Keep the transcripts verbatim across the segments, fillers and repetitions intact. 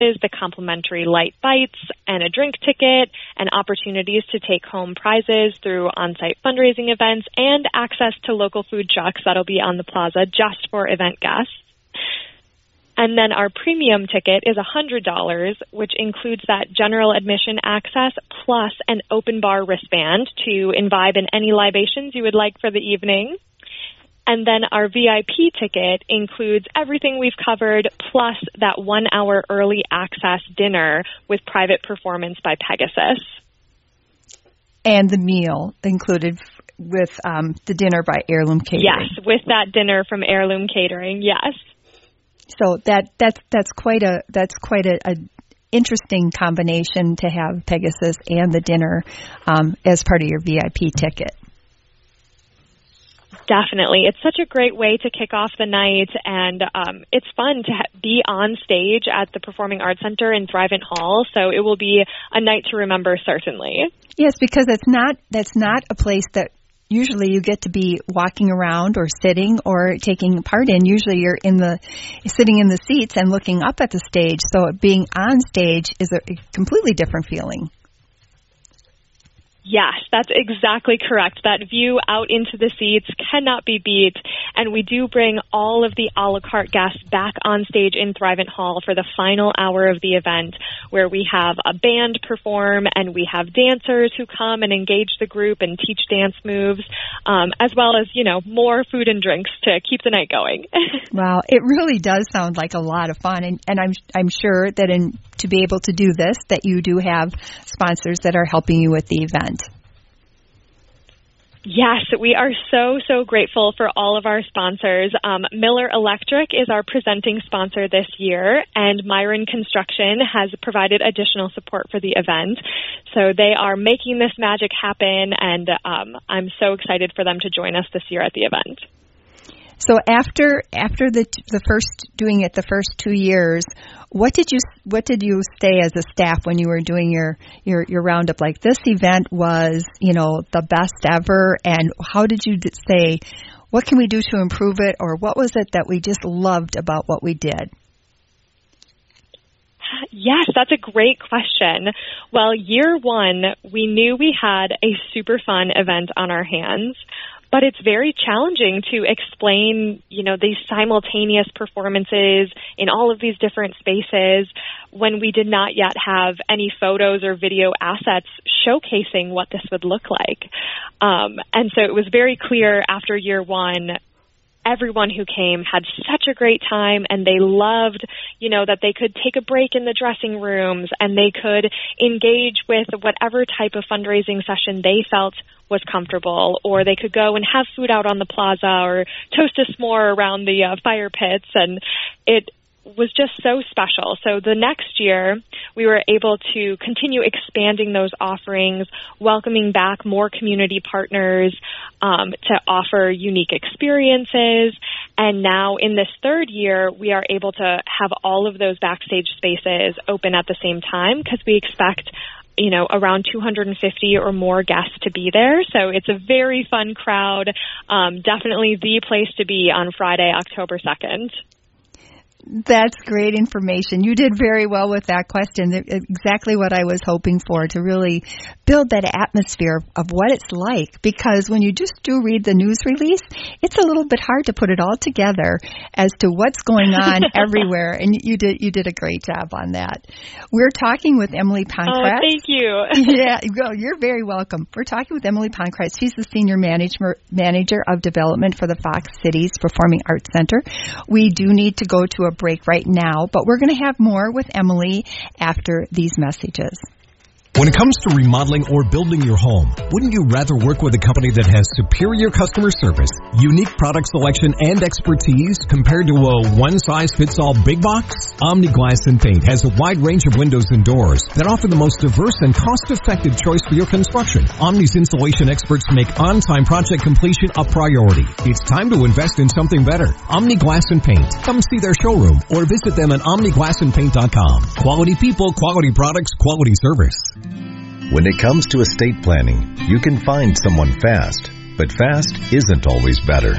the complimentary light bites and a drink ticket, and opportunities to take home prizes through on-site fundraising events, and access to local food trucks that'll be on the plaza just for event guests. And then our premium ticket is one hundred dollars, which includes that general admission access plus an open bar wristband to imbibe in any libations you would like for the evening. And then our V I P ticket includes everything we've covered, plus that one-hour early access dinner with private performance by Pegasus. And the meal included with um, the dinner by Heirloom Catering. Yes, with that dinner from Heirloom Catering, yes. So that that's that's quite a that's quite a, a interesting combination to have Pegasus and the dinner um, as part of your V I P ticket. Definitely. It's such a great way to kick off the night, and um, it's fun to ha- be on stage at the Performing Arts Center in Thrivent Hall, so it will be a night to remember, certainly. Yes, because it's not that's not a place that usually you get to be walking around or sitting or taking part in. Usually you're in the sitting in the seats and looking up at the stage, so being on stage is a completely different feeling. Yes, that's exactly correct. That view out into the seats cannot be beat. And we do bring all of the a la carte guests back on stage in Thrivent Hall for the final hour of the event, where we have a band perform and we have dancers who come and engage the group and teach dance moves, um, as well as, you know, more food and drinks to keep the night going. Wow, it really does sound like a lot of fun. And, and I'm I'm sure that in to be able to do this, that you do have sponsors that are helping you with the event. Yes, we are so, so grateful for all of our sponsors. Um, Miller Electric is our presenting sponsor this year, and Myron Construction has provided additional support for the event. So they are making this magic happen, and um, I'm so excited for them to join us this year at the event. So after after the the first doing it the first two years, what did you what did you say as a staff when you were doing your your, your roundup? Like, this event was, you know, the best ever, and how did you say, what can we do to improve it, or what was it that we just loved about what we did? Yes, that's a great question. Well, year one, we knew we had a super fun event on our hands. But it's very challenging to explain, you know, these simultaneous performances in all of these different spaces when we did not yet have any photos or video assets showcasing what this would look like. Um, and so it was very clear after year one, everyone who came had such a great time, and they loved, you know, that they could take a break in the dressing rooms and they could engage with whatever type of fundraising session they felt was comfortable, or they could go and have food out on the plaza or toast a s'more around the uh, fire pits, and it was just so special. So the next year, we were able to continue expanding those offerings, welcoming back more community partners um, to offer unique experiences. And now in this third year, we are able to have all of those backstage spaces open at the same time, because we expect, you know, around two hundred fifty or more guests to be there. So it's a very fun crowd. Um, definitely the place to be on Friday, October second. That's great information. You did very well with that question. Exactly what I was hoping for, to really build that atmosphere of what it's like. Because when you just do read the news release, it's a little bit hard to put it all together as to what's going on everywhere. And you did you did a great job on that. We're talking with Emily Pankratz. Oh, thank you. Yeah, you're very welcome. We're talking with Emily Pankratz. She's the Senior Manager Manager of Development for the Fox Cities Performing Arts Center. We do need to go to a break right now, but we're going to have more with Emily after these messages. When it comes to remodeling or building your home, wouldn't you rather work with a company that has superior customer service, unique product selection, and expertise compared to a one-size-fits-all big box? Omni Glass and Paint has a wide range of windows and doors that offer the most diverse and cost-effective choice for your construction. Omni's installation experts make on-time project completion a priority. It's time to invest in something better. Omni Glass and Paint. Come see their showroom or visit them at omni glass and paint dot com. Quality people, quality products, quality service. When it comes to estate planning, you can find someone fast, but fast isn't always better.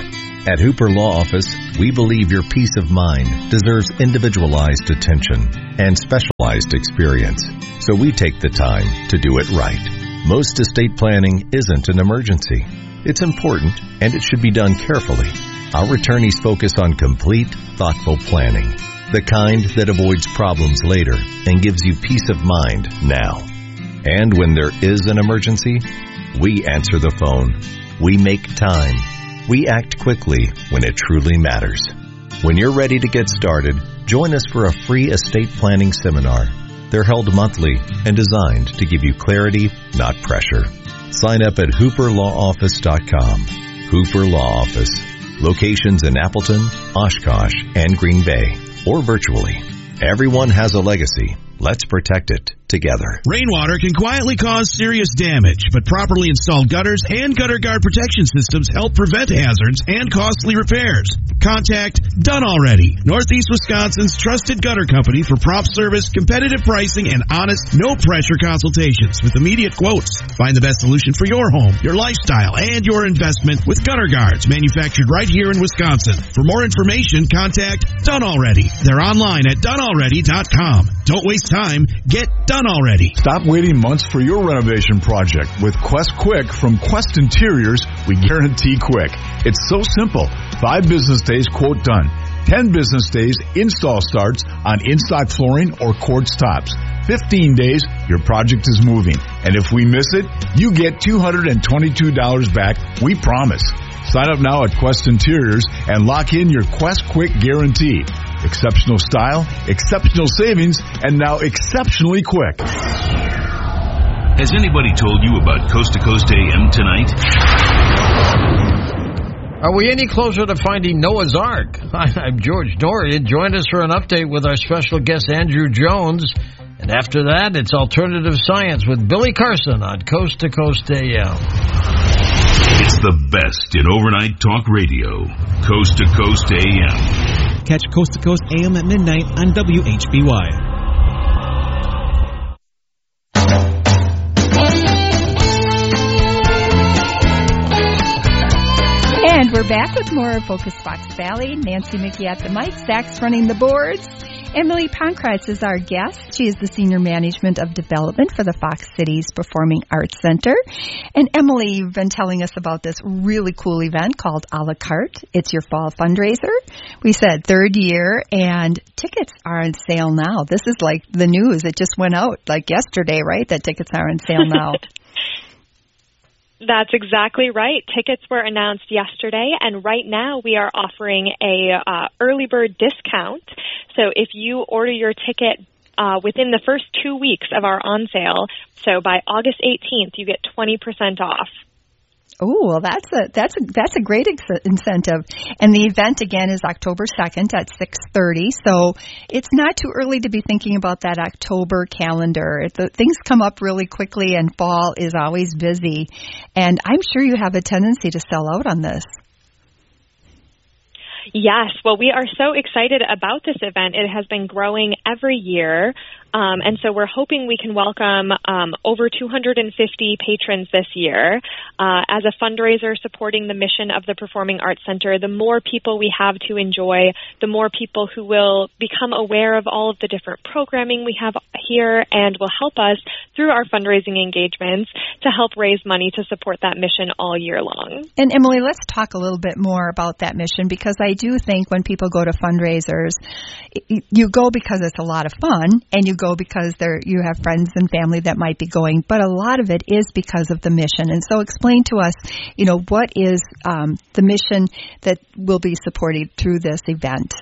At Hooper Law Office, we believe your peace of mind deserves individualized attention and specialized experience, so we take the time to do it right. Most estate planning isn't an emergency. It's important, and it should be done carefully. Our attorneys focus on complete, thoughtful planning, the kind that avoids problems later and gives you peace of mind now. And when there is an emergency, we answer the phone. We make time. We act quickly when it truly matters. When you're ready to get started, join us for a free estate planning seminar. They're held monthly and designed to give you clarity, not pressure. Sign up at hooper law office dot com. Hooper Law Office. Locations in Appleton, Oshkosh, and Green Bay, or virtually. Everyone has a legacy. Let's protect it together. Rainwater can quietly cause serious damage, but properly installed gutters and gutter guard protection systems help prevent hazards and costly repairs. Contact Done Already, Northeast Wisconsin's trusted gutter company for prompt service, competitive pricing, and honest, no-pressure consultations with immediate quotes. Find the best solution for your home, your lifestyle, and your investment with gutter guards manufactured right here in Wisconsin. For more information, contact Done Already. They're online at done already dot com. Don't waste time. Get Done Already. Stop waiting months for your renovation project. With Quest Quick from Quest Interiors, we guarantee quick. It's so simple. Five business days, quote done. Ten business days, install starts on in-stock flooring or quartz tops. Fifteen days, your project is moving. And if we miss it, you get two hundred twenty-two dollars back, we promise. Sign up now at Quest Interiors and lock in your Quest Quick guarantee. Exceptional style, exceptional savings, and now exceptionally quick. Has anybody told you about Coast to Coast A M tonight? Are we any closer to finding Noah's Ark? I'm George Dorian. Join us for an update with our special guest, Andrew Jones. And after that, it's Alternative Science with Billy Carson on Coast to Coast A M. It's the best in overnight talk radio. Coast to Coast A M. Catch Coast to Coast A M at midnight on W H B Y. And we're back with more of Focus Fox Valley. Nancy Mickey at the mic, Zach's running the boards. Emily Pankratz is our guest. She is the Senior Management of Development for the Fox Cities Performing Arts Center. And Emily, you've been telling us about this really cool event called A La Carte. It's your fall fundraiser. We said third year, and tickets are on sale now. This is like the news. It just went out like yesterday, right? That tickets are on sale now. That's exactly right. Tickets were announced yesterday, and right now we are offering a uh, early bird discount. So if you order your ticket uh, within the first two weeks of our on sale, so by August eighteenth, you get twenty percent off. Oh, well, that's a that's a that's a great ex- incentive. And the event again is October second at six thirty. So it's not too early to be thinking about that October calendar. The, things come up really quickly, and fall is always busy. And I'm sure you have a tendency to sell out on this. Yes. Well, we are so excited about this event. It has been growing every year. Um, and so we're hoping we can welcome um, over two hundred fifty patrons this year. Uh, as a fundraiser supporting the mission of the Performing Arts Center, the more people we have to enjoy, the more people who will become aware of all of the different programming we have here and will help us through our fundraising engagements to help raise money to support that mission all year long. And Emily, let's talk a little bit more about that mission, because I do think when people go to fundraisers, you go because it's a lot of fun, and you go because there you have friends and family that might be going, but a lot of it is because of the mission. And so explain to us, you know, what is um, the mission that will be supported through this event?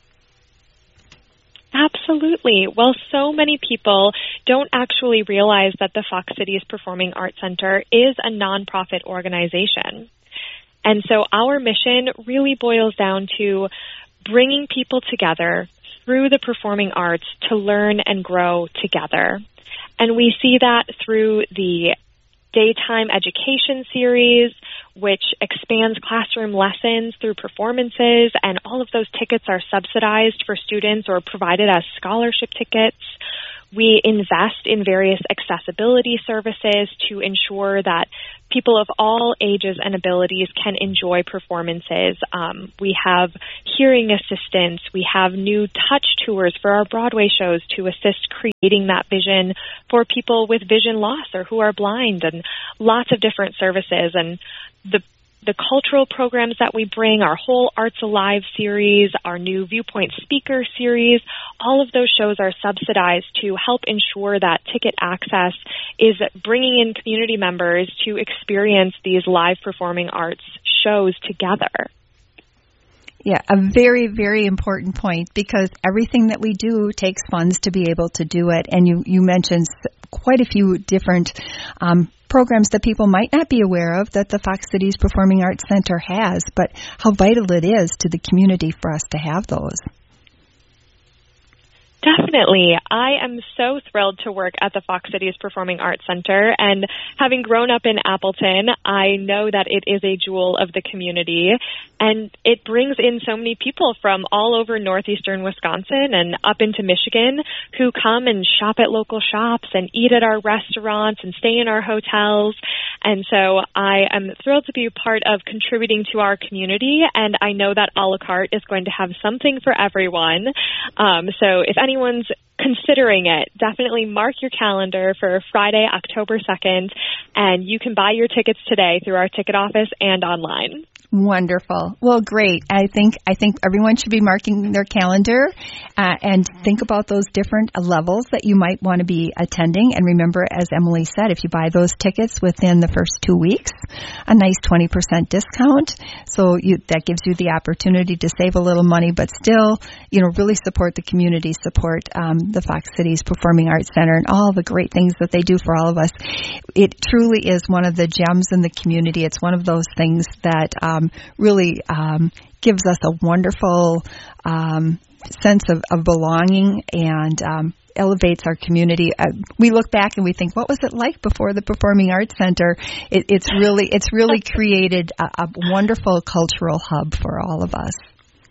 Absolutely. Well, so many people don't actually realize that the Fox Cities Performing Arts Center is a nonprofit organization. And so our mission really boils down to bringing people together through the performing arts to learn and grow together. And we see that through the daytime education series, which expands classroom lessons through performances, and all of those tickets are subsidized for students or provided as scholarship tickets. We invest in various accessibility services to ensure that people of all ages and abilities can enjoy performances. Um, we have hearing assistance. We have new touch tours for our Broadway shows to assist creating that vision for people with vision loss or who are blind, and lots of different services. And the The cultural programs that we bring, our whole Arts Alive series, our new Viewpoint Speaker series, all of those shows are subsidized to help ensure that ticket access is bringing in community members to experience these live performing arts shows together. Yeah, a very, very important point, because everything that we do takes funds to be able to do it. And you, you mentioned quite a few different um, programs that people might not be aware of that the Fox Cities Performing Arts Center has, but how vital it is to the community for us to have those. Definitely. I am so thrilled to work at the Fox Cities Performing Arts Center, and having grown up in Appleton, I know that it is a jewel of the community, and it brings in so many people from all over northeastern Wisconsin and up into Michigan who come and shop at local shops and eat at our restaurants and stay in our hotels. And so I am thrilled to be a part of contributing to our community, and I know that a la carte is going to have something for everyone. Um, so if any anyone's considering it, definitely mark your calendar for Friday, October second, and you can buy your tickets today through our ticket office and online. Wonderful. Well, great. I think I think everyone should be marking their calendar uh, and think about those different levels that you might want to be attending. And remember, as Emily said, if you buy those tickets within the first two weeks, a nice twenty percent discount. So you, that gives you the opportunity to save a little money, but still, you know, really support the community, support um, the Fox Cities Performing Arts Center and all the great things that they do for all of us. It truly is one of the gems in the community. It's one of those things that um, really um, gives us a wonderful um, sense of, of belonging and um, elevates our community. Uh, we look back and we think, what was it like before the Performing Arts Center? It, it's really it's really created a, a wonderful cultural hub for all of us.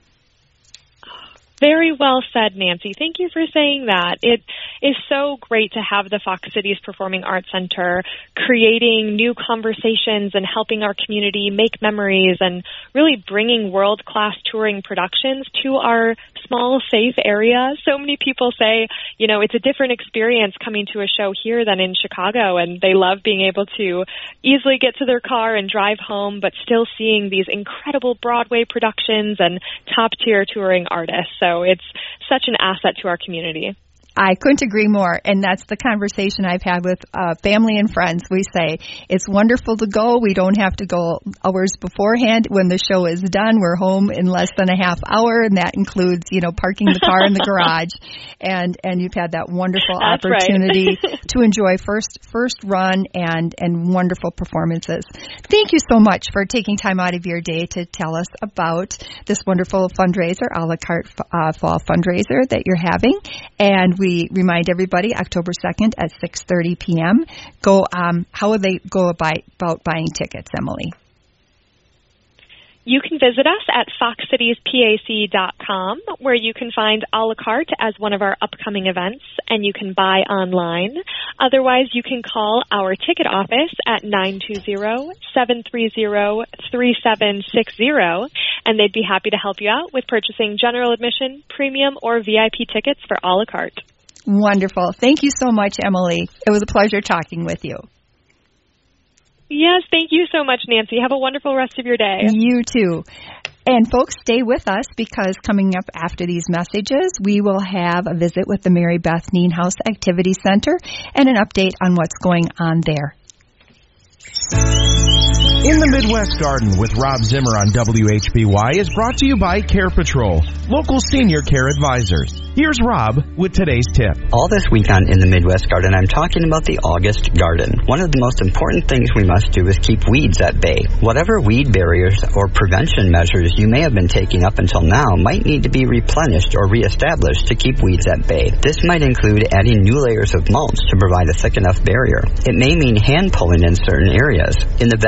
Very well said, Nancy. Thank you for saying that. It is so great to have the Fox Cities Performing Arts Center creating new conversations and helping our community make memories and really bringing world-class touring productions to our small, safe area. So many people say, you know, it's a different experience coming to a show here than in Chicago, and they love being able to easily get to their car and drive home, but still seeing these incredible Broadway productions and top-tier touring artists. So So it's such an asset to our community. I couldn't agree more, and that's the conversation I've had with uh, family and friends. We say, it's wonderful to go. We don't have to go hours beforehand. When the show is done, we're home in less than a half hour, and that includes, you know, parking the car in the garage. And and you've had that wonderful that's opportunity right. to enjoy first first run and, and wonderful performances. Thank you so much for taking time out of your day to tell us about this wonderful fundraiser, a la carte uh, fall fundraiser that you're having. And we remind everybody, October second at six thirty p.m. Go. Um, how would they go about, about buying tickets, Emily? You can visit us at fox cities pac dot com, where you can find a la carte as one of our upcoming events, and you can buy online. Otherwise, you can call our ticket office at nine two zero, seven three zero, three seven six zero, and they'd be happy to help you out with purchasing general admission, premium, or V I P tickets for a la carte. Wonderful. Thank you so much, Emily. It was a pleasure talking with you. Yes, thank you so much, Nancy. Have a wonderful rest of your day. You too. And folks, stay with us, because coming up after these messages, we will have a visit with the Mary Beth Nienhuis Activity Center and an update on what's going on there. In the Midwest Garden with Rob Zimmer on W H B Y is brought to you by Care Patrol, local senior care advisors. Here's Rob with today's tip. All this week on In the Midwest Garden, I'm talking about the August garden. One of the most important things we must do is keep weeds at bay. Whatever weed barriers or prevention measures you may have been taking up until now might need to be replenished or reestablished to keep weeds at bay. This might include adding new layers of mulch to provide a thick enough barrier. It may mean hand pulling in certain areas. In the vegetable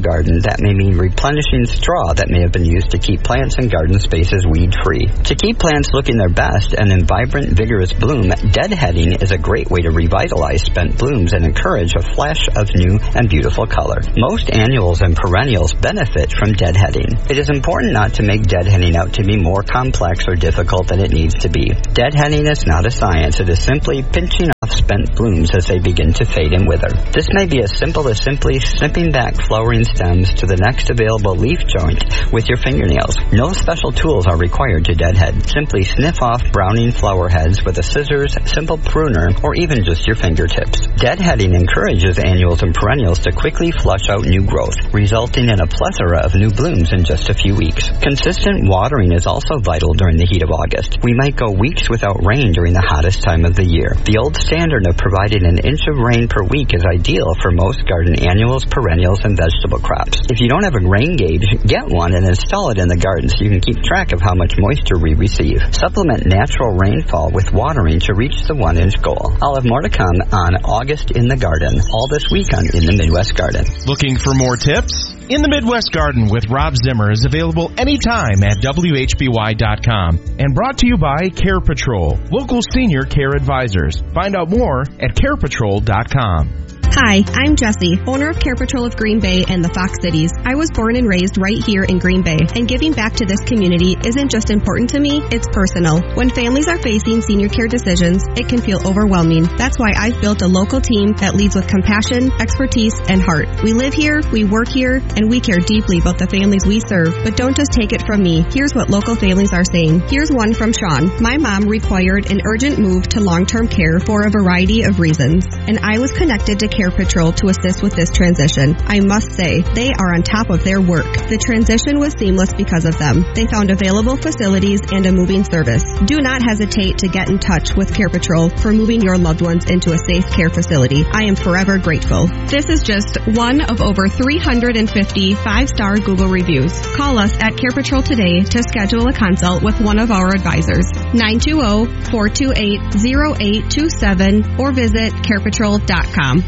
garden, that may mean replenishing straw that may have been used to keep plants and garden spaces weed-free. To keep plants looking their best and in vibrant, vigorous bloom, deadheading is a great way to revitalize spent blooms and encourage a flash of new and beautiful color. Most annuals and perennials benefit from deadheading. It is important not to make deadheading out to be more complex or difficult than it needs to be. Deadheading is not a science. It is simply pinching off spent blooms as they begin to fade and wither. This may be as simple as simply snipping back flowering stems to the next available leaf joint with your fingernails. No special tools are required to deadhead. Simply snip off browning flower heads with a scissors, simple pruner, or even just your fingertips. Deadheading encourages annuals and perennials to quickly flush out new growth, resulting in a plethora of new blooms in just a few weeks. Consistent watering is also vital during the heat of August. We might go weeks without rain during the hottest time of the year. The old standard of providing an inch of rain per week is ideal for most garden annuals, perennials, and vegetable crops. If you don't have a rain gauge, get one and install it in the garden so you can keep track of how much moisture we receive. Supplement natural rainfall with watering to reach the one-inch goal. I'll have more to come on August in the Garden, all this week on In the Midwest Garden. Looking for more tips? In the Midwest Garden with Rob Zimmer is available anytime at W H B Y dot com and brought to you by Care Patrol, local senior care advisors. Find out more at care patrol dot com. Hi, I'm Jessie, owner of Care Patrol of Green Bay and the Fox Cities. I was born and raised right here in Green Bay, and giving back to this community isn't just important to me, it's personal. When families are facing senior care decisions, it can feel overwhelming. That's why I've built a local team that leads with compassion, expertise, and heart. We live here, we work here, and we care deeply about the families we serve. But don't just take it from me. Here's what local families are saying. Here's one from Sean. My mom required an urgent move to long-term care for a variety of reasons, and I was connected to Care Patrol to assist with this transition. I must say, they are on top of their work. The transition was seamless because of them. They found available facilities and a moving service. Do not hesitate to get in touch with Care Patrol for moving your loved ones into a safe care facility. I am forever grateful. This is just one of over three hundred fifty five-star Google reviews. Call us at Care Patrol today to schedule a consult with one of our advisors. nine two zero, four two eight, zero eight two seven or visit care patrol dot com.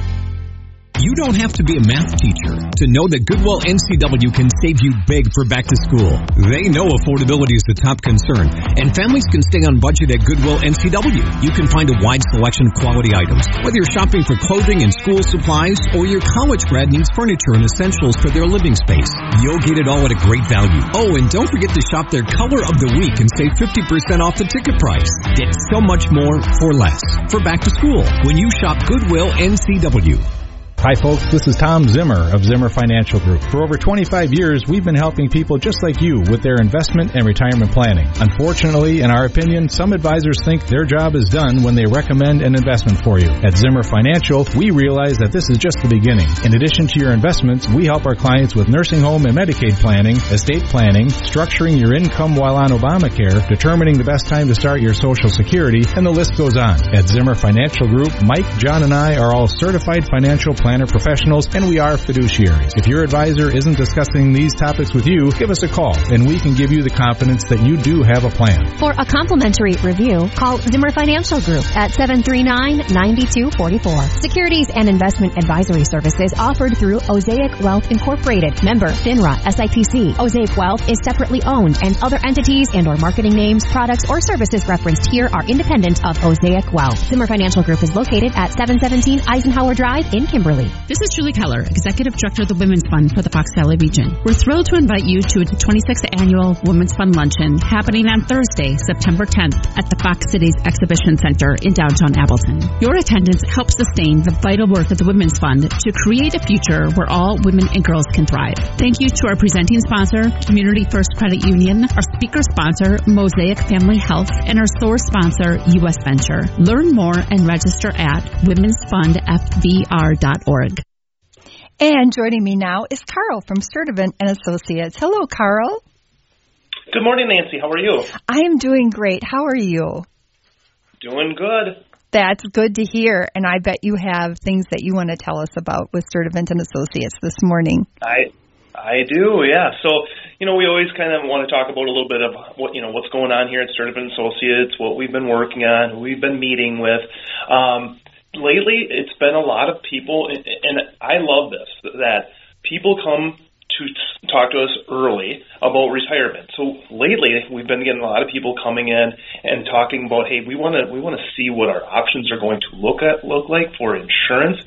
You don't have to be a math teacher to know that Goodwill N C W can save you big for back to school. They know affordability is the top concern, and families can stay on budget at Goodwill N C W. You can find a wide selection of quality items, whether you're shopping for clothing and school supplies, or your college grad needs furniture and essentials for their living space. You'll get it all at a great value. Oh, and don't forget to shop their Color of the Week and save fifty percent off the ticket price. Get so much more for less for back to school when you shop Goodwill N C W. Hi folks, this is Tom Zimmer of Zimmer Financial Group. For over twenty-five years, we've been helping people just like you with their investment and retirement planning. Unfortunately, in our opinion, some advisors think their job is done when they recommend an investment for you. At Zimmer Financial, we realize that this is just the beginning. In addition to your investments, we help our clients with nursing home and Medicaid planning, estate planning, structuring your income while on Obamacare, determining the best time to start your Social Security, and the list goes on. At Zimmer Financial Group, Mike, John, and I are all certified financial planners planner professionals, and we are fiduciaries. If your advisor isn't discussing these topics with you, give us a call, and we can give you the confidence that you do have a plan. For a complimentary review, call Zimmer Financial Group at seven three nine, nine two four four. Securities and investment advisory services offered through Osaic Wealth Incorporated. Member FINRA S I P C. Osaic Wealth is separately owned, and other entities and or marketing names, products, or services referenced here are independent of Osaic Wealth. Zimmer Financial Group is located at seven seventeen Eisenhower Drive in Kimberly. This is Julie Keller, Executive Director of the Women's Fund for the Fox Valley region. We're thrilled to invite you to a twenty-sixth Annual Women's Fund Luncheon happening on Thursday, September tenth at the Fox Cities Exhibition Center in downtown Appleton. Your attendance helps sustain the vital work of the Women's Fund to create a future where all women and girls can thrive. Thank you to our presenting sponsor, Community First Credit Union, our speaker sponsor, Mosaic Family Health, and our source sponsor, U S Venture. Learn more and register at womens fund f v r dot org. And joining me now is Carl from Sturdivant and Associates. Hello, Carl. Good morning, Nancy. How are you? I am doing great. How are you? Doing good. That's good to hear. And I bet you have things that you want to tell us about with Sturdivant and Associates this morning. I I do, yeah. So, you know, we always kind of want to talk about a little bit of what, you know, what's going on here at Sturdivant and Associates, what we've been working on, who we've been meeting with. Um, lately, it's been a lot of people, and I love this, that people come to talk to us early about retirement. So lately, we've been getting a lot of people coming in and talking about, hey, we want to we want to see what our options are going to look at look like for insurance,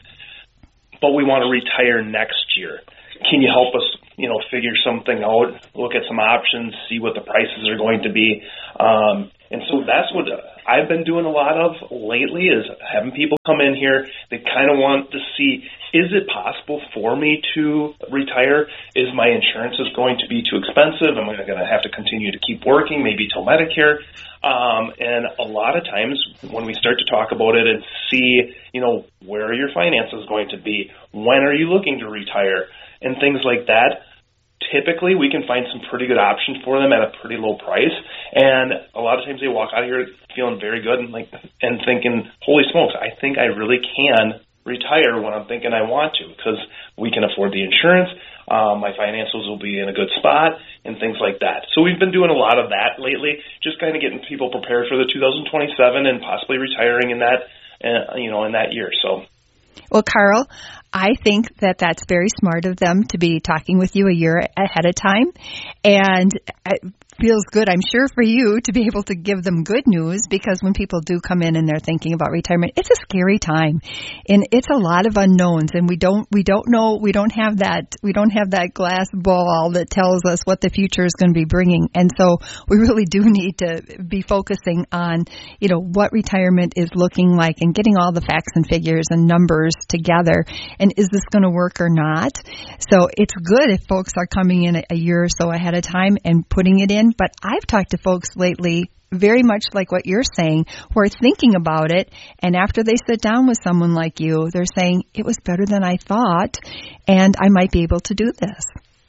but we want to retire next year. Can you help us, you know, figure something out, look at some options, see what the prices are going to be? Um, and so that's what I've been doing a lot of lately, is having people come in here. They kind of want to see, is it possible for me to retire? Is my insurance is going to be too expensive? Am I going to have to continue to keep working, maybe till Medicare? Um, and a lot of times when we start to talk about it and see, you know, where are your finances going to be? When are you looking to retire? And things like that, typically we can find some pretty good options for them at a pretty low price. And a lot of times they walk out of here feeling very good and like and thinking, holy smokes, I think I really can retire when I'm thinking I want to, because we can afford the insurance, um, my financials will be in a good spot, and things like that. So we've been doing a lot of that lately, just kind of getting people prepared for the two thousand twenty-seven and possibly retiring in that, uh, you know, in that year. So. Well, Carl, I think that that's very smart of them to be talking with you a year ahead of time. And it feels good, I'm sure, for you to be able to give them good news, because when people do come in and they're thinking about retirement, it's a scary time. And it's a lot of unknowns, and we don't we don't know, we don't have that we don't have that glass ball that tells us what the future is going to be bringing. And so we really do need to be focusing on, you know, what retirement is looking like and getting all the facts and figures and numbers together. And is this going to work or not? So it's good if folks are coming in a year or so ahead of time and putting it in. But I've talked to folks lately, very much like what you're saying, who are thinking about it, and after they sit down with someone like you, they're saying, it was better than I thought, and I might be able to do this.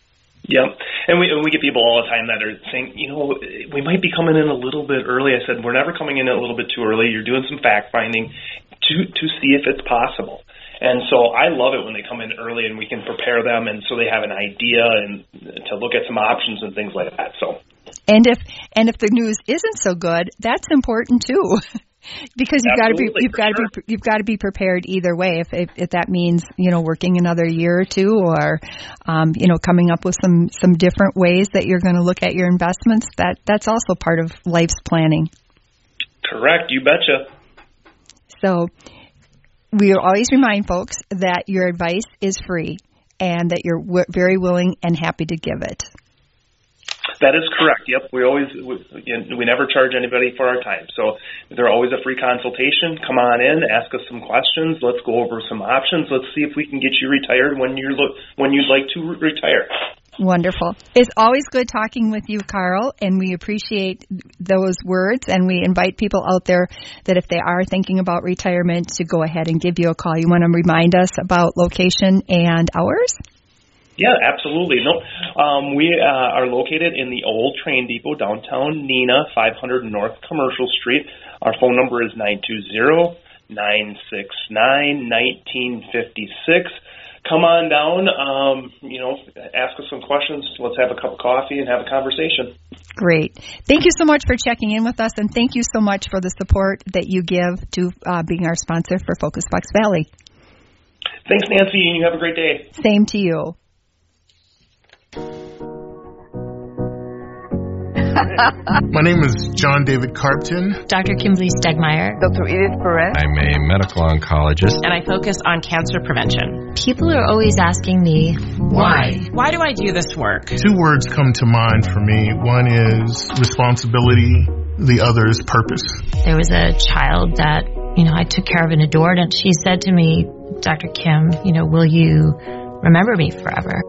Yeah, and we and we get people all the time that are saying, you know, we might be coming in a little bit early. I said, we're never coming in a little bit too early. You're doing some fact-finding to to see if it's possible. And so I love it when they come in early and we can prepare them, and so they have an idea and to look at some options and things like that. So. And if and if the news isn't so good, that's important too, because you've got to be you've got to be you've got to be prepared either way. If, if if that means, you know, working another year or two, or um, you know, coming up with some some different ways that you're going to look at your investments, that that's also part of life's planning. Correct, you betcha. So we always remind folks that your advice is free and that you're w- very willing and happy to give it. That is correct. Yep, we always we, we never charge anybody for our time. So they're always a free consultation. Come on in, ask us some questions. Let's go over some options. Let's see if we can get you retired when you're look when you'd like to re- retire. Wonderful. It's always good talking with you, Carl, and we appreciate those words, and we invite people out there that if they are thinking about retirement to go ahead and give you a call. You want to remind us about location and hours? Yeah, absolutely. No, um, we uh, are located in the old train depot, downtown Neenah, five hundred North Commercial Street. Our phone number is nine two zero, nine six nine, one nine five six. Come on down, um, you know, ask us some questions. Let's have a cup of coffee and have a conversation. Great. Thank you so much for checking in with us, and thank you so much for the support that you give to uh, being our sponsor for Focus Fox Valley. Thanks, Nancy, and you have a great day. Same to you. My name is John David Carpton. Doctor Kimberly Stegmeyer. Doctor Edith Perez. I'm a medical oncologist. And I focus on cancer prevention. People are always asking me, why? Why do I do this work? Two words come to mind for me. One is responsibility. The other is purpose. There was a child that, you know, I took care of and adored, and she said to me, Doctor Kim, you know, will you remember me forever?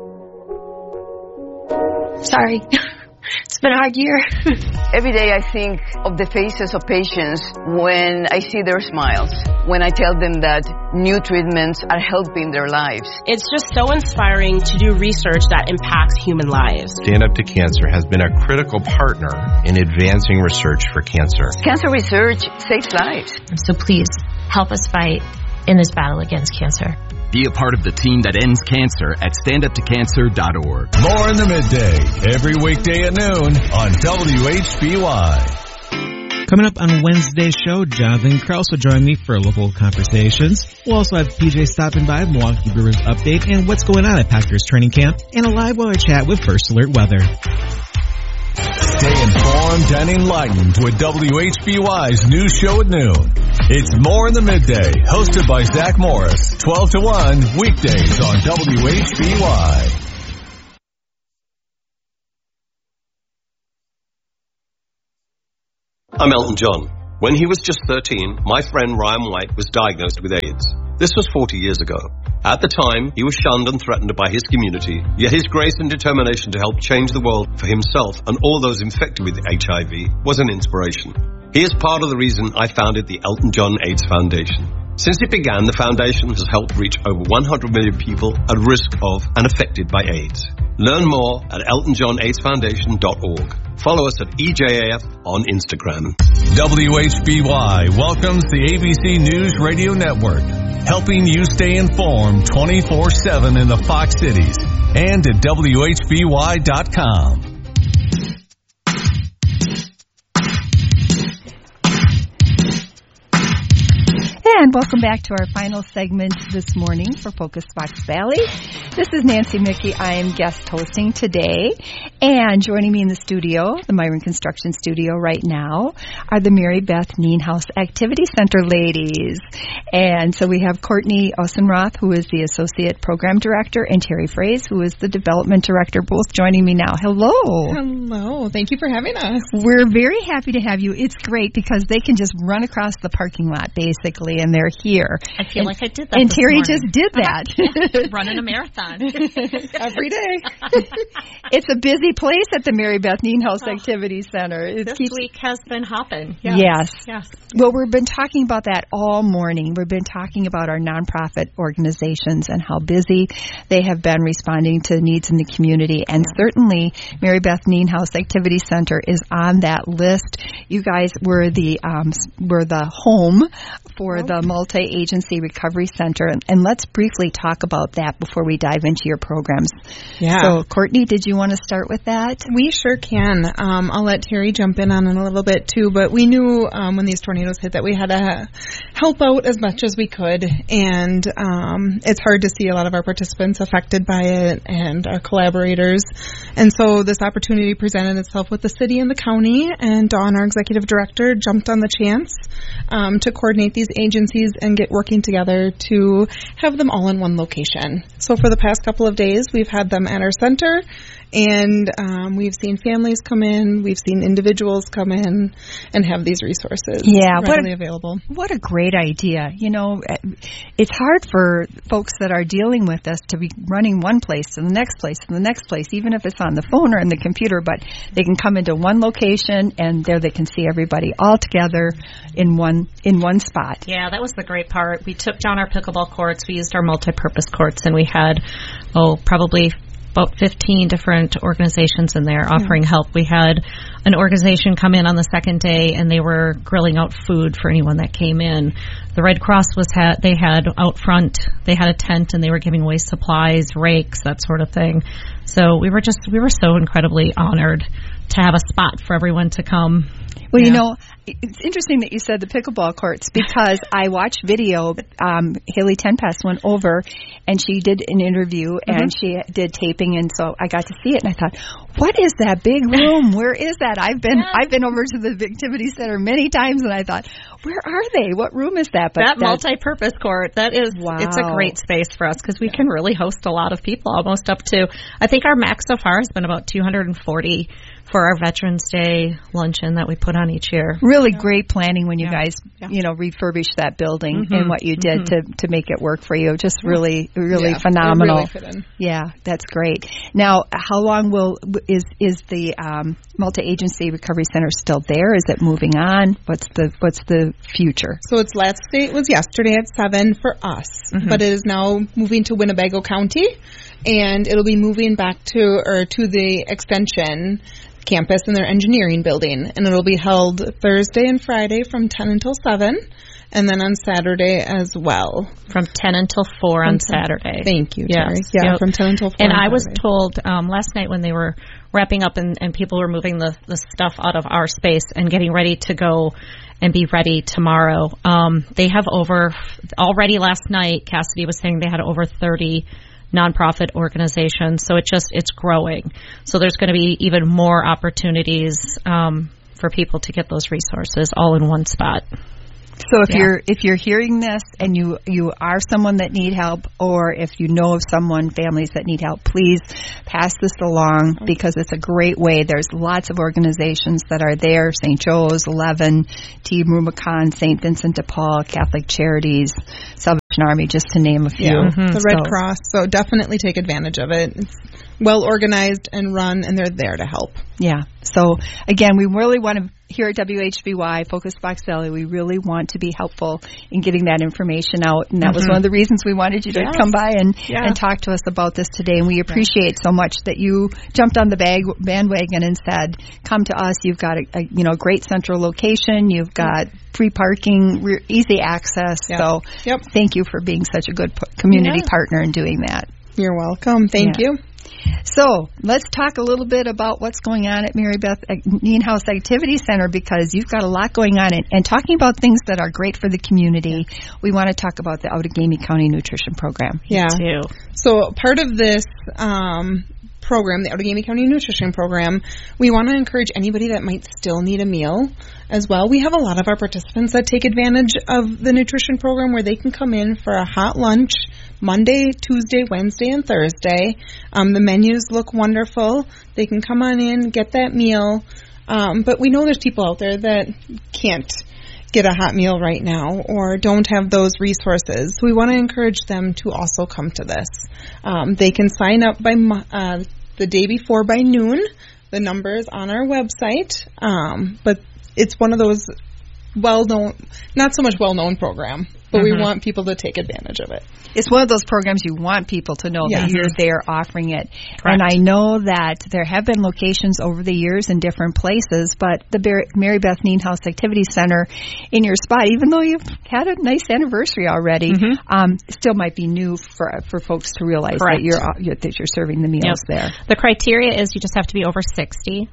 Sorry. It's been a hard year. Every day I think of the faces of patients when I see their smiles, when I tell them that new treatments are helping their lives. It's just so inspiring to do research that impacts human lives. Stand Up to Cancer has been a critical partner in advancing research for cancer. Cancer research saves lives. So please, help us fight in this battle against cancer. Be a part of the team that ends cancer at stand up to cancer dot org. More in the midday, every weekday at noon on W H B Y. Coming up on Wednesday's show, Jonathan Krause will join me for local conversations. We'll also have P J stopping by, Milwaukee Brewers update, and what's going on at Packers training camp, and a live weather chat with First Alert Weather. Stay informed and enlightened with W H B Y's news show at noon. It's More in the Midday, hosted by Zach Morris, twelve to one, weekdays on W H B Y. I'm Elton John. When he was just thirteen, my friend Ryan White was diagnosed with AIDS. This was forty years ago. At the time, he was shunned and threatened by his community, yet his grace and determination to help change the world for himself and all those infected with H I V was an inspiration. He is part of the reason I founded the Elton John AIDS Foundation. Since it began, the foundation has helped reach over one hundred million people at risk of and affected by AIDS. Learn more at elton john aids foundation dot org. Follow us at E J A F on Instagram. W H B Y welcomes the A B C News Radio Network, helping you stay informed twenty-four seven in the Fox Cities and at W H B Y dot com. And welcome back to our final segment this morning for Focus Fox Valley. This is Nancy Mickey. I am guest hosting today. And joining me in the studio, the Myron Construction Studio right now, are the Mary Beth Nienhaus Activity Center ladies. And so we have Courtney Osenroth, who is the Associate Program Director, and Terry Fraze, who is the Development Director, both joining me now. Hello. Hello. Thank you for having us. We're very happy to have you. It's great because they can just run across the parking lot, basically, and they're here. I feel and, like I did that And this Terry morning. just did that. Yeah, running a marathon. Every day. It's a busy place at the Mary Beth Nienhaus oh, Activity Center. It this keeps... week has been hopping. Yes. yes. Yes. Well, we've been talking about that all morning. We've been talking about our nonprofit organizations and how busy they have been responding to needs in the community. And certainly, Mary Beth Nienhaus Activity Center is on that list. You guys were the um, were the home for oh. the Multi-Agency Recovery Center. And, and let's briefly talk about that before we dive into your programs. Yeah. So, Courtney, did you want to start with that? We sure can. Um, I'll let Terry jump in on it a little bit, too. But we knew um, when these tornadoes hit that we had to help out as much as we could. And um, it's hard to see a lot of our participants affected by it and our collaborators. And so this opportunity presented itself with the city and the county. And Dawn, our executive director, jumped on the chance um, to coordinate these agencies and get working together to have them all in one location. So for the past couple of days, we've had them at our center, and um, we've seen families come in, we've seen individuals come in and have these resources yeah, readily what a, available. What a great idea. You know, it's hard for folks that are dealing with this to be running one place to the next place to the next place, even if it's on the phone or in the computer, but they can come into one location and there they can see everybody all together in one in one spot. Yeah, that was the great part. We took down our pickleball courts, we used our multi-purpose courts, and we had, oh, probably about fifteen different organizations in there offering yeah. help. We had an organization come in on the second day, and they were grilling out food for anyone that came in. The Red Cross was had they had out front, they had a tent, and they were giving away supplies, rakes, that sort of thing. So we were just we were so incredibly honored to have a spot for everyone to come. Well, yeah. you know, it's interesting that you said the pickleball courts because I watched video. Um, Haley Tenpass went over and she did an interview mm-hmm. and she did taping, and so I got to see it and I thought, what is that big room? Where is that? I've been yeah. I've been over to the activity center many times and I thought, where are they? What room is that? But that multi-purpose court, that is, wow. it's a great space for us because we can really host a lot of people, almost up to, I think our max so far has been about two hundred forty for our Veterans Day luncheon that we put on each year. Really yeah. great planning when you yeah. guys, yeah. you know, refurbished that building mm-hmm. and what you did mm-hmm. to, to make it work for you. Just really, really yeah, phenomenal. Really fit in. Yeah, that's great. Now, how long will is is the um, Multi-Agency Recovery Center still there? Is it moving on? What's the what's the future? So its last date was yesterday at seven for us, mm-hmm. but it is now moving to Winnebago County, and it'll be moving back to or to the extension campus in their engineering building, and it'll be held Thursday and Friday from ten until seven, and then on Saturday as well. From ten until four on Saturday. Thank you, Yes. Terry. Yeah, Yep. from ten until four And on I was Saturday. told um, last night when they were wrapping up and, and people were moving the, the stuff out of our space and getting ready to go and be ready tomorrow. Um, they have over, already last night, Cassidy was saying they had over thirty nonprofit organizations. So it just, it's growing. So there's going to be even more opportunities um, for people to get those resources all in one spot. So if Yeah. you're if you're hearing this and you you are someone that need help, or if you know of someone, families that need help, please pass this along because it's a great way. There's lots of organizations that are there: Saint Joe's, Eleven, Team Rubicon, Saint Vincent de Paul, Catholic Charities, Salvation Army, just to name a few. Yeah, the Red So- Cross. So definitely take advantage of it. It's well organized and run, and they're there to help. Yeah. So again, we really want to, here at W H B Y, Focus Fox Valley, we really want to be helpful in getting that information out. And that was Mhm. one of the reasons we wanted you to Yes. come by and, Yeah. and talk to us about this today. And we appreciate so much that you jumped on the bag, bandwagon and said, come to us. You've got a, a you know great central location. You've got free parking, re- easy access. Yep. So Yep. thank you for being such a good p- community Yeah. partner in doing that. You're welcome. Thank Yeah. you. So let's talk a little bit about what's going on at Mary Beth Nienhaus Activity Center, because you've got a lot going on. And, and talking about things that are great for the community, we want to talk about the Outagamie County Nutrition Program. Yeah. Too. So part of this um, program, the Outagamie County Nutrition Program, we want to encourage anybody that might still need a meal as well. We have a lot of our participants that take advantage of the nutrition program where they can come in for a hot lunch Monday, Tuesday, Wednesday, and Thursday. Um, the menus look wonderful. They can come on in, get that meal. Um, but we know there's people out there that can't get a hot meal right now or don't have those resources. We want to encourage them to also come to this. Um, they can sign up by mo- uh, the day before by noon. The number is on our website, um, but it's one of those well-known, not so much well-known program, but we Mhm. want people to take advantage of it. It's one of those programs you want people to know Yeah. that you're there offering it. Correct. And I know that there have been locations over the years in different places, but the Bar- Mary Beth Nienhaus Activity Center in your spot, even though you've had a nice anniversary already, Mhm. um, still might be new for for folks to realize that Correct. you're, uh, you're that you're serving the meals Yep. there. The criteria is you just have to be over sixty.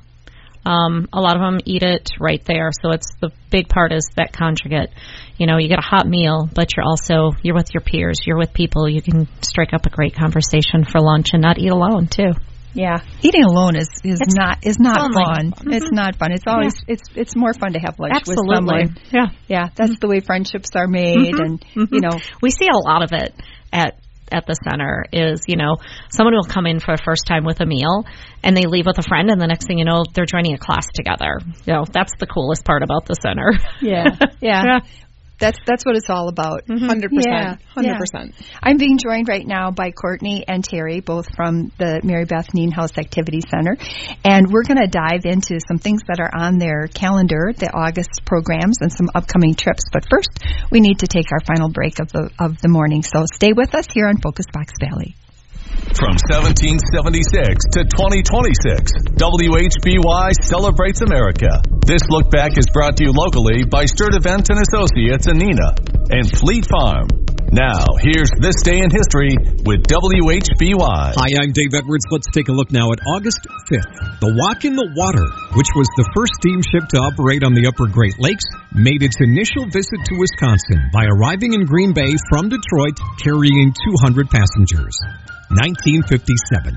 Um, a lot of them eat it right there, so it's the big part is that conjugate. You know, you get a hot meal, but you're also you're with your peers, you're with people. You can strike up a great conversation for lunch and not eat alone too. Yeah, eating alone is, is It's not is not lonely. fun. Mhm. It's not fun. It's always it's it's more fun to have lunch Absolutely. with someone. Yeah, yeah. That's the way friendships are made, Mhm. and Mhm. you know we see a lot of it at at the center. Is you know someone will come in for the first time with a meal and they leave with a friend, and the next thing you know they're joining a class together. You know that's the coolest part about the center. Yeah, yeah. Yeah. That's that's what it's all about. one hundred percent. Yeah, one hundred percent. I'm being joined right now by Courtney and Terry, both from the Mary Beth Nienhaus Activity Center. And we're going to dive into some things that are on their calendar, the August programs, and some upcoming trips. But first, we need to take our final break of the of the morning. So stay with us here on Focus Fox Valley. From seventeen seventy-six to twenty twenty-six, W H B Y celebrates America. This look back is brought to you locally by Sturt Event and Associates in Neenah and Fleet Farm. Now, here's This Day in History with W H B Y. Hi, I'm Dave Edwards. Let's take a look now at August fifth. The Walk in the Water, which was the first steamship to operate on the upper Great Lakes, made its initial visit to Wisconsin by arriving in Green Bay from Detroit carrying two hundred passengers. nineteen fifty-seven.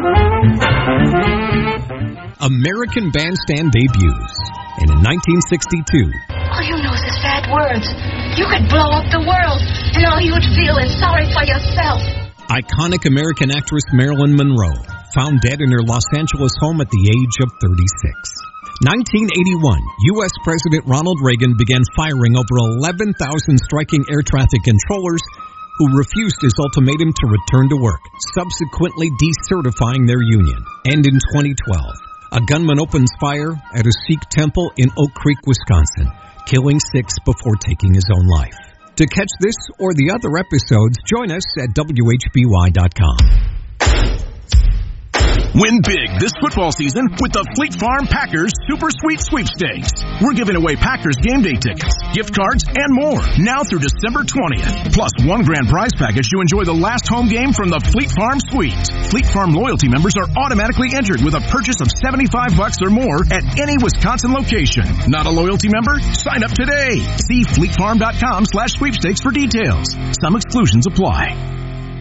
American Bandstand debuts. And in nineteen sixty-two, All you know is bad words. You could blow up the world, and all you would feel is sorry for yourself. iconic American actress Marilyn Monroe, found dead in her Los Angeles home at the age of thirty-six. nineteen eighty-one, U S President Ronald Reagan began firing over eleven thousand striking air traffic controllers who refused his ultimatum to return to work, subsequently decertifying their union. And in twenty twelve, a gunman opens fire at a Sikh temple in Oak Creek, Wisconsin, killing six before taking his own life. To catch this or the other episodes, join us at W H B Y dot com. Win big this football season with the Fleet Farm Packers Super Sweet Sweepstakes. We're giving away Packers game day tickets, gift cards, and more now through December twentieth. Plus one grand prize package to enjoy the last home game from the Fleet Farm Suite. Fleet Farm loyalty members are automatically entered with a purchase of seventy-five bucks or more at any Wisconsin location. Not a loyalty member? Sign up today. See fleetfarm.com slash sweepstakes for details. Some exclusions apply.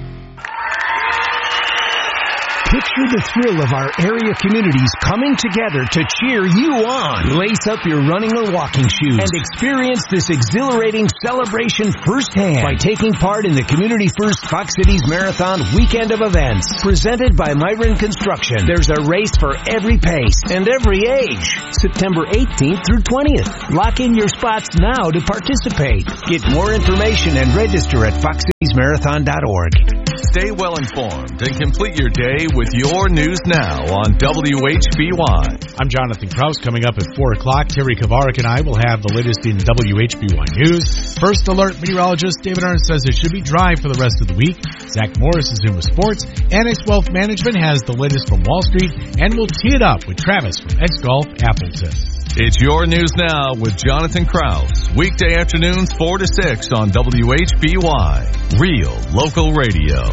Picture the thrill of our area communities coming together to cheer you on. Lace up your running or walking shoes and experience this exhilarating celebration firsthand by taking part in the Community First Fox Cities Marathon weekend of events. Presented by Myron Construction, there's a race for every pace and every age. September eighteenth through twentieth. Lock in your spots now to participate. Get more information and register at fox cities marathon dot org. Stay well informed and complete your day with your news now on W H B Y. I'm Jonathan Kraus. Coming up at four o'clock, Terry Kavarik and I will have the latest in W H B Y news. First alert meteorologist David Arndt says it should be dry for the rest of the week. Zach Morris is in with sports. Annex Wealth Management has the latest from Wall Street, and we'll tee it up with Travis from X Golf Appleton. It's your news now with Jonathan Kraus. Weekday afternoons four to six on W H B Y. Real local radio.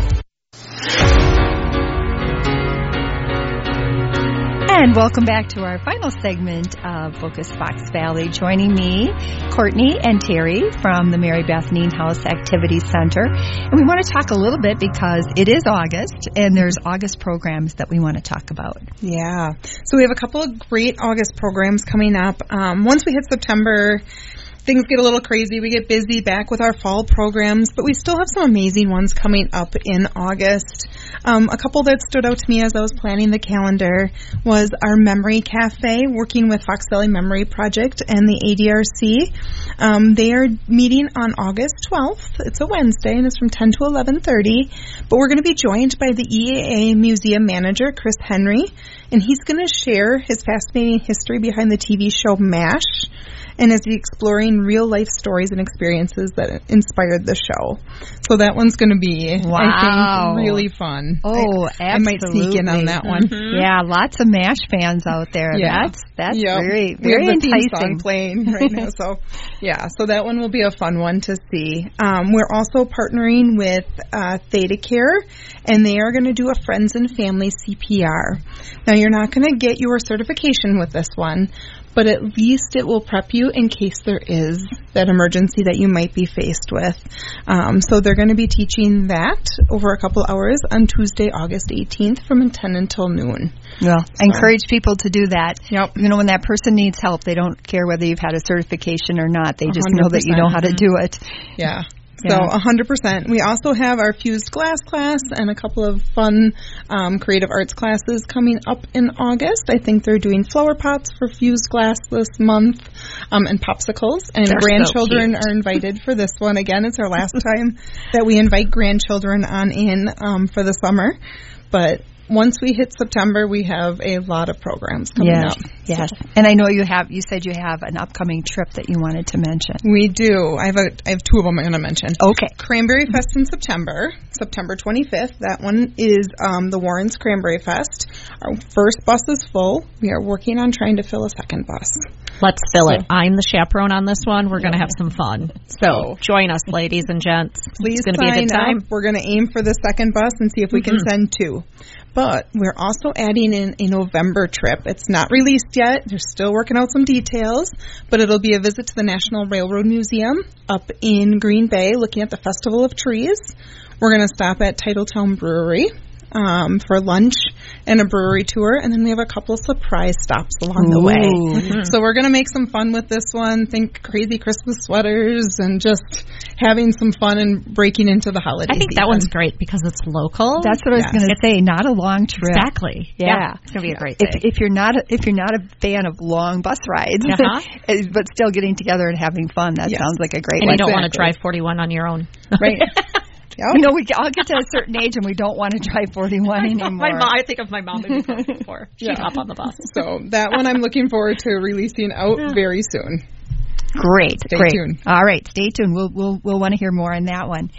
And welcome back to our final segment of Focus Fox Valley. Joining me, Courtney and Terry from the Mary Beth Nienhaus Activities Center. And we want to talk a little bit because it is August and there's August programs that we want to talk about. Yeah. So we have a couple of great August programs coming up. Um, once we hit September, things get a little crazy. We get busy back with our fall programs, but we still have some amazing ones coming up in August. Um, a couple that stood out to me as I was planning the calendar was our Memory Cafe, working with Fox Valley Memory Project and the A D R C. Um, they are meeting on August twelfth. It's a Wednesday, and it's from ten to eleven thirty. But we're going to be joined by the E A A Museum Manager, Chris Henry, and he's going to share his fascinating history behind the T V show MASH, and is exploring real-life stories and experiences that inspired the show. So that one's going to be, wow. I think, really fun. Oh, I, absolutely. I might sneak in on that one. Mm-hmm. Yeah, lots of MASH fans out there. Yeah. That's that's yep. very, we very have the enticing. Theme song playing right now. So, yeah, so that one will be a fun one to see. Um, we're also partnering with uh, Theta Care, and they are going to do a Friends and Family C P R. Now, you're not going to get your certification with this one, but at least it will prep you in case there is that emergency that you might be faced with. Um, so they're going to be teaching that over a couple hours on Tuesday, August eighteenth from ten until noon. Well, I encourage people to do that. Yep. You know, when that person needs help, they don't care whether you've had a certification or not. They just one hundred percent. know that you know how to do it. Yeah. So Yeah. one hundred percent. We also have our Fused Glass class and a couple of fun um, creative arts classes coming up in August. I think they're doing flower pots for Fused Glass this month um, and popsicles. And They're grandchildren so are invited for this one. Again, it's our last time that we invite grandchildren on in um, for the summer. But once we hit September, we have a lot of programs coming yes, up. Yes, and I know you have. You said you have an upcoming trip that you wanted to mention. We do. I have a. I have two of them I'm going to mention. Okay. Cranberry Fest in September, September twenty-fifth. That one is um, the Warrens Cranberry Fest. Our first bus is full. We are working on trying to fill a second bus. Let's fill So- it. I'm the chaperone on this one. We're going to have some fun. So join us, ladies and gents. Please it's going to be a sign good time. up. We're going to aim for the second bus and see if we can Mhm. send two. But we're also adding in a November trip. It's not released yet. They're still working out some details, but it'll be a visit to the National Railroad Museum up in Green Bay, looking at the Festival of Trees. We're going to stop at Titletown Brewery um, for lunch and a brewery tour, and then we have a couple of surprise stops along the way. Mm-hmm. So we're going to make some fun with this one. Think crazy Christmas sweaters and just having some fun and breaking into the holiday I think season. that one's great because it's local. That's what I was Yes. going to say. Not a long trip. Exactly. Yeah, Yeah. It's going to be a great day. If, if you're not a, if you're not a fan of long bus rides, Uh-huh. but still getting together and having fun, that Yes. sounds like a great. and one. you don't want to Exactly. drive forty-one on your own. Right. Yep. You know, we all get to a certain age and we don't want to drive forty-one anymore. My mom, I think of my mom maybe before. She'd Yeah. hop on the bus. So that one I'm looking forward to releasing out very soon. Great, Stay great. tuned. All right, stay tuned. We'll we'll we'll want to hear more on that one.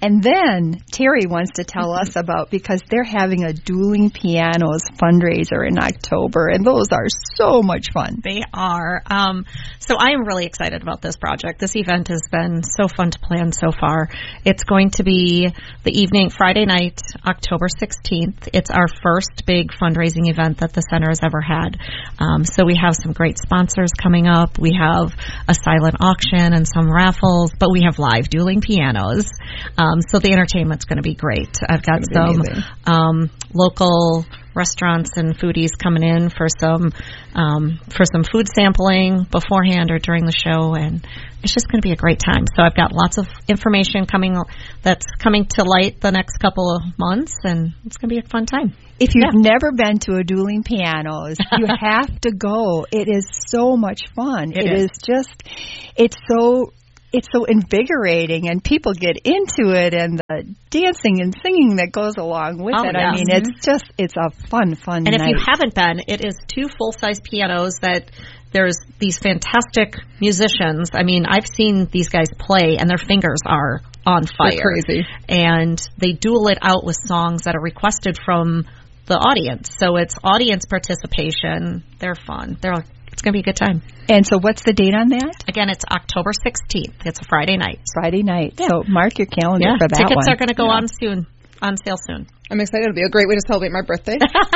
And then Terry wants to tell us about, because they're having a Dueling Pianos fundraiser in October, and those are so much fun. They are. Um, so I am really excited about this project. This event has been so fun to plan so far. It's going to be the evening, Friday night, October sixteenth. It's our first big fundraising event that the center has ever had. Um, so we have some great sponsors coming up. We have a silent auction and some raffles, but we have live dueling pianos. Um, so the entertainment's going to be great. I've got some um, local restaurants and foodies coming in for some um, for some food sampling beforehand or during the show, and it's just going to be a great time. So I've got lots of information coming that's coming to light the next couple of months, and it's going to be a fun time. If you've yeah. never been to a Dueling Pianos, you have to go. It is so much fun. It, it is. is just, it's so... It's so invigorating, and people get into it, and the dancing and singing that goes along with oh, it. yeah. I mean, it's just, it's a fun, fun and night. And if you haven't been, it is two full-size pianos that there's these fantastic musicians. I mean, I've seen these guys play, and their fingers are on fire. They're crazy. And they duel it out with songs that are requested from the audience. So it's audience participation. They're fun. They're It's going to be a good time. And so what's the date on that? Again, it's October sixteenth. It's a Friday night. Friday night. Yeah. So mark your calendar yeah. for that Tickets one. are going to go yeah. on soon, on sale soon. I'm excited. It'll be a great way to celebrate my birthday.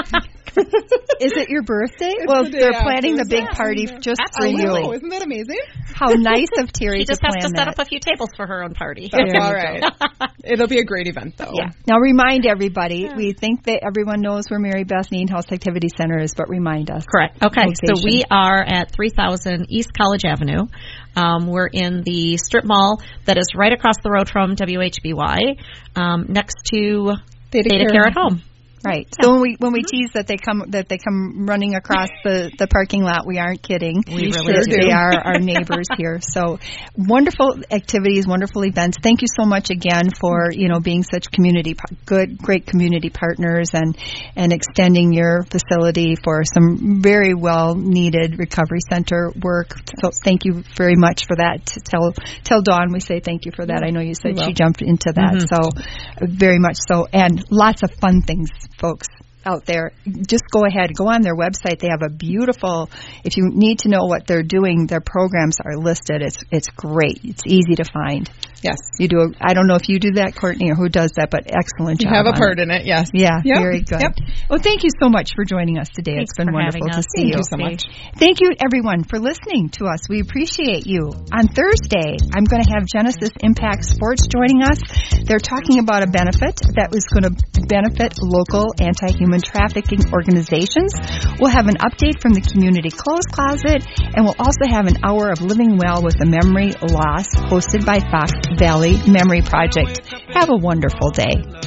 Is it your birthday? It's well, the they're after. planning the big yeah. party just Absolutely. for you. Oh, isn't that amazing? How nice of Terry she to just has plan to set that. up a few tables for her own party. That's all right. It'll be a great event, though. Yeah. Now, remind everybody. Yeah. We think that everyone knows where Mary Beth Mean House Activity Center is, but remind us. Correct. Okay. Location. So we are at three thousand East College Avenue. Um, we're in the strip mall that is right across the road from W H B Y, um, next to Data, Data Care at Home. Right. So when we when we tease that they come that they come running across the, the parking lot, we aren't kidding. We, we really sure do. They are our neighbors here. So wonderful activities, wonderful events. Thank you so much again for you know being such community good, great community partners and and extending your facility for some very well needed recovery center work. So thank you very much for that. Tell tell Dawn we say thank you for that. I know you said she jumped into that. Mm-hmm. So very much so, and lots of fun things. Folks out there, just go ahead, go on their website. They have a beautiful, if you need to know what they're doing, their programs are listed. It's it's great. It's easy to find. Yes. You do, a, I don't know if you do that, Courtney, or who does that, but excellent job. You have a part it. in it, yes. Yeah, yep. very good. Yep. Well, thank you so much for joining us today. Thanks it's been wonderful to see thank you. you so much. Thank you, everyone, for listening to us. We appreciate you. On Thursday, I'm going to have Genesis Impact Sports joining us. They're talking about a benefit that was going to benefit local anti-human trafficking organizations. We'll have an update from the Community Clothes Closet, and we'll also have an hour of Living Well with the Memory Loss hosted by Fox Valley Memory Project. Have a wonderful day.